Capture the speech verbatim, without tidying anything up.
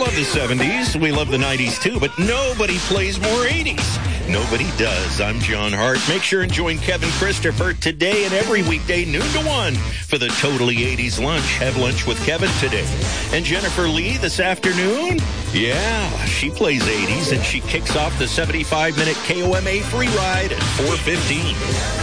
love the seventies. We love the nineties, too. But nobody plays more eighties. Nobody does. I'm John Hart. Make sure and join Kevin Christopher today and every weekday, noon to one, for the Totally eighties Lunch. Have lunch with Kevin today. And Jennifer Lee this afternoon? Yeah, she plays eighties, and she kicks off the seventy-five minute K O M A free ride at four fifteen.